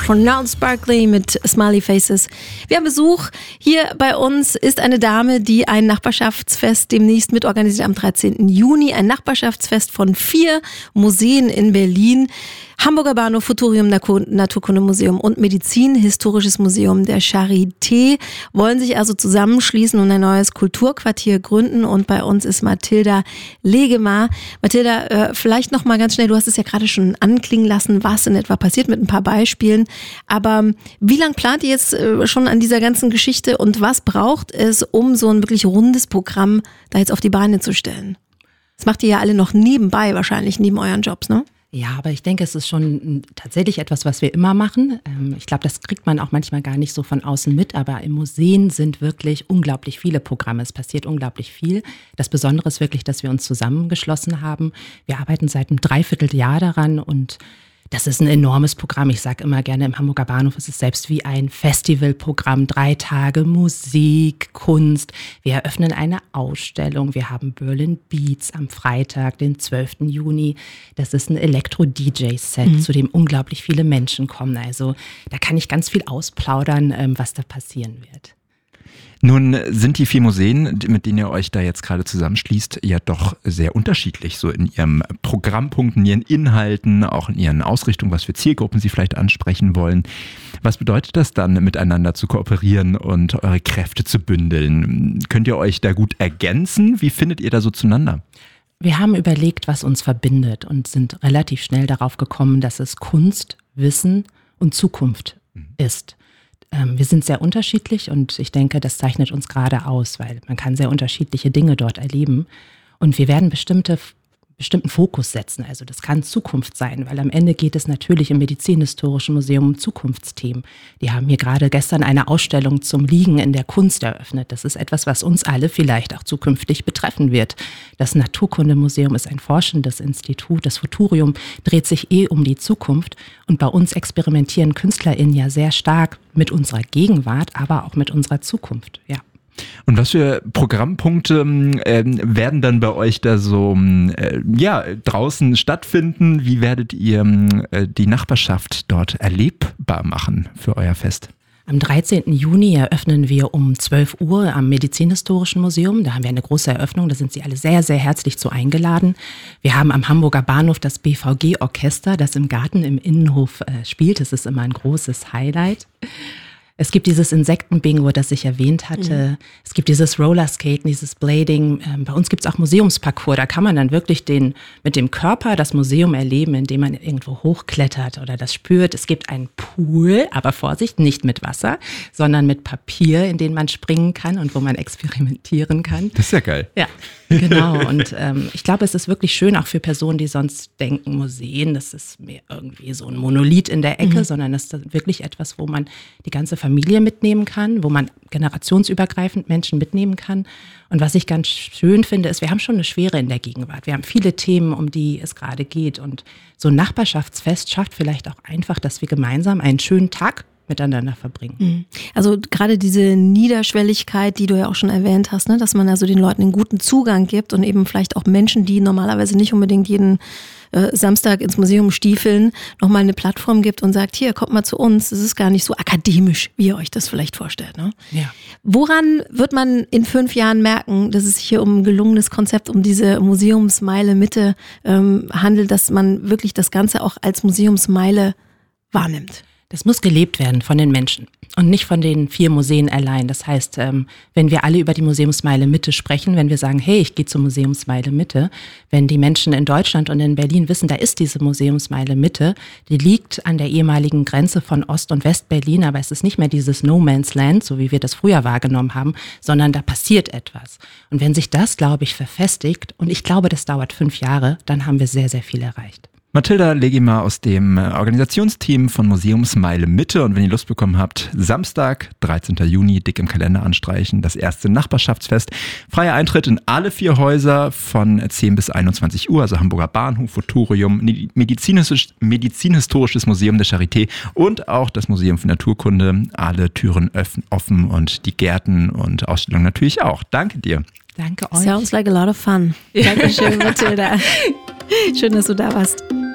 Pronounced Barkley mit Smiley Faces. Wir haben Besuch. Hier bei uns ist eine Dame, die ein Nachbarschaftsfest demnächst mitorganisiert am 13. Juni. Ein Nachbarschaftsfest von 4 Museen in Berlin. Hamburger Bahnhof, Futurium, Naturkundemuseum und Medizinhistorisches Museum der Charité wollen sich also zusammenschließen und ein neues Kulturquartier gründen. Und bei uns ist Mathilda Legemar. Mathilda, vielleicht noch mal ganz schnell, du hast es ja gerade schon anklingen lassen, was in etwa passiert mit ein paar Beispielen. Aber wie lange plant ihr jetzt schon an dieser ganzen Geschichte und was braucht es, um so ein wirklich rundes Programm da jetzt auf die Beine zu stellen? Das macht ihr ja alle noch nebenbei wahrscheinlich, neben euren Jobs, ne? Ja, aber ich denke, es ist schon tatsächlich etwas, was wir immer machen. Ich glaube, das kriegt man auch manchmal gar nicht so von außen mit, aber im Museen sind wirklich unglaublich viele Programme. Es passiert unglaublich viel. Das Besondere ist wirklich, dass wir uns zusammengeschlossen haben. Wir arbeiten seit einem Dreivierteljahr daran und das ist ein enormes Programm. Ich sage immer gerne, im Hamburger Bahnhof ist es selbst wie ein Festivalprogramm. 3 Tage Musik, Kunst. Wir eröffnen eine Ausstellung. Wir haben Berlin Beats am Freitag, den 12. Juni. Das ist ein Elektro-DJ-Set, zu dem unglaublich viele Menschen kommen. Also da kann ich ganz viel ausplaudern, was da passieren wird. Nun sind die 4 Museen, mit denen ihr euch da jetzt gerade zusammenschließt, ja doch sehr unterschiedlich, so in ihren Programmpunkten, ihren Inhalten, auch in ihren Ausrichtungen, was für Zielgruppen sie vielleicht ansprechen wollen. Was bedeutet das dann, miteinander zu kooperieren und eure Kräfte zu bündeln? Könnt ihr euch da gut ergänzen? Wie findet ihr da so zueinander? Wir haben überlegt, was uns verbindet und sind relativ schnell darauf gekommen, dass es Kunst, Wissen und Zukunft ist. Wir sind sehr unterschiedlich und ich denke, das zeichnet uns gerade aus, weil man kann sehr unterschiedliche Dinge dort erleben und wir werden bestimmten Fokus setzen. Also das kann Zukunft sein, weil am Ende geht es natürlich im Medizinhistorischen Museum um Zukunftsthemen. Die haben hier gerade gestern eine Ausstellung zum Liegen in der Kunst eröffnet. Das ist etwas, was uns alle vielleicht auch zukünftig betreffen wird. Das Naturkundemuseum ist ein forschendes Institut. Das Futurium dreht sich um die Zukunft. Und bei uns experimentieren KünstlerInnen ja sehr stark mit unserer Gegenwart, aber auch mit unserer Zukunft, ja. Und was für Programmpunkte werden dann bei euch da so draußen stattfinden? Wie werdet ihr die Nachbarschaft dort erlebbar machen für euer Fest? Am 13. Juni eröffnen wir um 12 Uhr am Medizinhistorischen Museum. Da haben wir eine große Eröffnung, da sind Sie alle sehr, sehr herzlich zu eingeladen. Wir haben am Hamburger Bahnhof das BVG-Orchester, das im Garten im Innenhof spielt. Das ist immer ein großes Highlight. Es gibt dieses Insektenbingo, das ich erwähnt hatte. Es gibt dieses Rollerskaten, dieses Blading. Bei uns gibt es auch Museumsparcours. Da kann man dann wirklich mit dem Körper das Museum erleben, indem man irgendwo hochklettert oder das spürt. Es gibt einen Pool, aber Vorsicht, nicht mit Wasser, sondern mit Papier, in den man springen kann und wo man experimentieren kann. Das ist ja geil. Ja, genau. Und ich glaube, es ist wirklich schön, auch für Personen, die sonst denken, Museen, das ist mir irgendwie so ein Monolith in der Ecke, sondern das ist wirklich etwas, wo man die ganze Familie mitnehmen kann, wo man generationsübergreifend Menschen mitnehmen kann. Und was ich ganz schön finde, ist, wir haben schon eine Schwere in der Gegenwart. Wir haben viele Themen, um die es gerade geht. Und so ein Nachbarschaftsfest schafft vielleicht auch einfach, dass wir gemeinsam einen schönen Tag miteinander verbringen. Also gerade diese Niederschwelligkeit, die du ja auch schon erwähnt hast, ne, dass man also den Leuten einen guten Zugang gibt und eben vielleicht auch Menschen, die normalerweise nicht unbedingt jeden Samstag ins Museum stiefeln, nochmal eine Plattform gibt und sagt, hier, kommt mal zu uns, es ist gar nicht so akademisch, wie ihr euch das vielleicht vorstellt. Ne? Ja. Woran wird man in 5 Jahren merken, dass es sich hier um ein gelungenes Konzept, um diese Museumsmeile Mitte handelt, dass man wirklich das Ganze auch als Museumsmeile wahrnimmt? Das muss gelebt werden von den Menschen und nicht von den 4 Museen allein. Das heißt, wenn wir alle über die Museumsmeile Mitte sprechen, wenn wir sagen, hey, ich gehe zur Museumsmeile Mitte, wenn die Menschen in Deutschland und in Berlin wissen, da ist diese Museumsmeile Mitte, die liegt an der ehemaligen Grenze von Ost- und West-Berlin, aber es ist nicht mehr dieses No Man's Land, so wie wir das früher wahrgenommen haben, sondern da passiert etwas. Und wenn sich das, glaube ich, verfestigt, und ich glaube, das dauert 5 Jahre, dann haben wir sehr, sehr viel erreicht. Mathilda Legemar aus dem Organisationsteam von Museumsmeile Mitte. Und wenn ihr Lust bekommen habt, Samstag, 13. Juni, dick im Kalender anstreichen, das erste Nachbarschaftsfest. Freier Eintritt in alle 4 Häuser von 10 bis 21 Uhr, also Hamburger Bahnhof, Futurium, Medizinhistorisches Museum der Charité und auch das Museum für Naturkunde. Alle Türen offen und die Gärten und Ausstellungen natürlich auch. Danke dir. Danke euch. Sounds like a lot of fun. Dankeschön, Mathilda. Schön, dass du da warst.